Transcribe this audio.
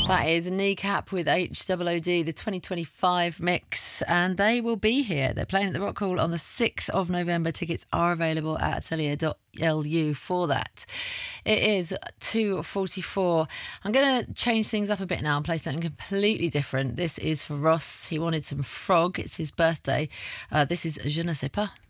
That is Kneecap with HOOD, the 2025 mix, and they will be here. They're playing at the Rock Hall on the 6th of November. Tickets are available at atelier.lu for that. It is 2:44. I'm going to change things up a bit now and play something completely different. This is for Ross. He wanted some Frog. It's his birthday. This is Je ne sais pas.